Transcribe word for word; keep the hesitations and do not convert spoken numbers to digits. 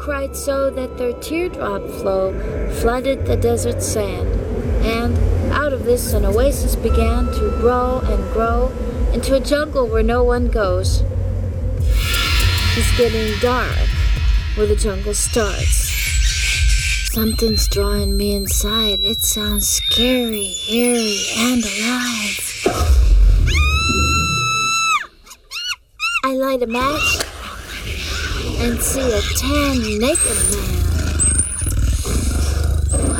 cried so that their teardrop flow flooded the desert sand. And out of this an oasis began to grow and grow into a jungle where no one goes. It's getting dark where the jungle starts. Something's drawing me inside. It sounds scary, hairy, and alive. I light a match and see a tan naked man